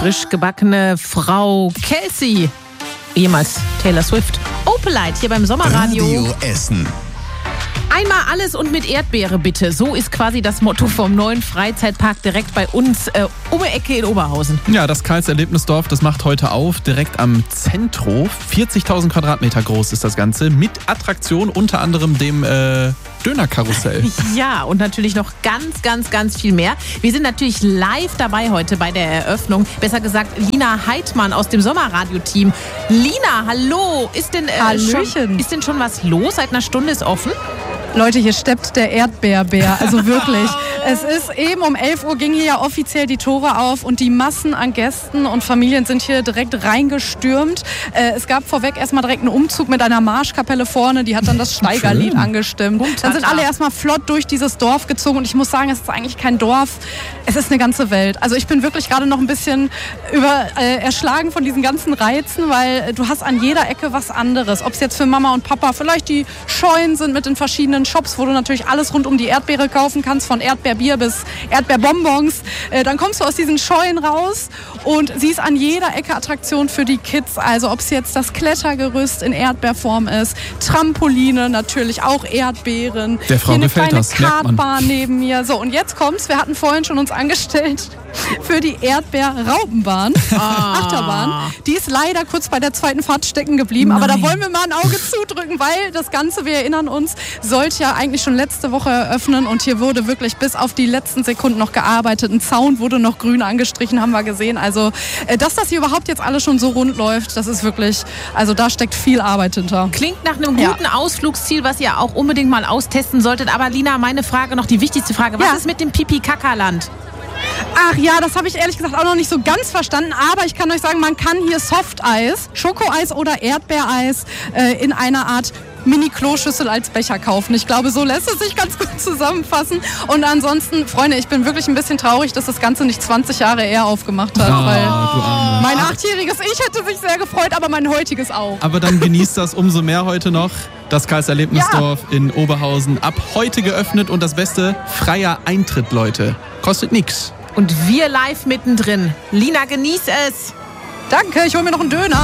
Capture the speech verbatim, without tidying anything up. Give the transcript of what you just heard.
frisch gebackene Frau Kelsey, ehemals Taylor Swift. Opelite hier beim Sommerradio. Radio Essen. Einmal alles und mit Erdbeere bitte. So ist quasi das Motto vom neuen Freizeitpark direkt bei uns äh, um die Ecke in Oberhausen. Ja, das Karls Erlebnisdorf, das macht heute auf, direkt am Zentro. vierzigtausend Quadratmeter groß ist das Ganze, mit Attraktion, unter anderem dem äh, Dönerkarussell. Ja, und natürlich noch ganz, ganz, ganz viel mehr. Wir sind natürlich live dabei heute bei der Eröffnung. Besser gesagt, Lina Heidmann aus dem Sommerradio-Team. Lina, hallo. Ist denn, äh, schon, ist denn schon was los? Seit einer Stunde ist offen? Leute, hier steppt der Erdbeerbär, also wirklich. Es ist eben um elf Uhr ging hier ja offiziell die Tore auf und die Massen an Gästen und Familien sind hier direkt reingestürmt. Äh, es gab vorweg erstmal direkt einen Umzug mit einer Marschkapelle vorne, die hat dann das Steigerlied angestimmt. Dann sind alle erstmal flott durch dieses Dorf gezogen und ich muss sagen, es ist eigentlich kein Dorf, es ist eine ganze Welt. Also ich bin wirklich gerade noch ein bisschen über, äh, erschlagen von diesen ganzen Reizen, weil du hast an jeder Ecke was anderes. Ob es jetzt für Mama und Papa vielleicht die Scheunen sind mit den verschiedenen Shops, wo du natürlich alles rund um die Erdbeere kaufen kannst, von Erdbeerbier bis Erdbeerbonbons. Äh, dann kommst du aus diesen Scheunen raus und siehst an jeder Ecke Attraktion für die Kids. Also ob es jetzt das Klettergerüst in Erdbeerform ist, Trampoline, natürlich auch Erdbeeren. Der Frau Hier eine gefällt kleine das, merkt man. Kartbahn neben mir. So, und jetzt kommt's. Wir hatten vorhin schon uns angestellt für die Erdbeer-Raupenbahn, Ah. Achterbahn. Die ist leider kurz bei der zweiten Fahrt stecken geblieben. Aber da wollen wir mal ein Auge zudrücken, weil das Ganze, wir erinnern uns, sollte ja eigentlich schon letzte Woche eröffnen und hier wurde wirklich bis auf die letzten Sekunden noch gearbeitet. Ein Zaun wurde noch grün angestrichen, haben wir gesehen. Also, äh, dass das hier überhaupt jetzt alles schon so rund läuft, das ist wirklich, also da steckt viel Arbeit hinter. Klingt nach einem guten ja. Ausflugsziel, was ihr auch unbedingt mal austesten solltet. Aber Lina, meine Frage noch, die wichtigste Frage. Was Ja. ist mit dem Pipi-Kaka-Land? Ach ja, das habe ich ehrlich gesagt auch noch nicht so ganz verstanden, aber ich kann euch sagen, man kann hier Softeis, Schokoeis oder Erdbeereis äh, in einer Art Mini-Kloschüssel als Becher kaufen. Ich glaube, so lässt es sich ganz gut zusammenfassen. Und ansonsten, Freunde, ich bin wirklich ein bisschen traurig, dass das Ganze nicht zwanzig Jahre eher aufgemacht hat, Oh, weil du Arme. mein achtjähriges Ich hätte sich sehr gefreut, aber mein heutiges auch. Aber dann genießt das umso mehr heute noch. Das Karls Erlebnisdorf ja. in Oberhausen. Ab heute geöffnet und das Beste, freier Eintritt, Leute. Kostet nix. Und wir live mittendrin. Lina, genieß es. Danke, ich hole mir noch einen Döner.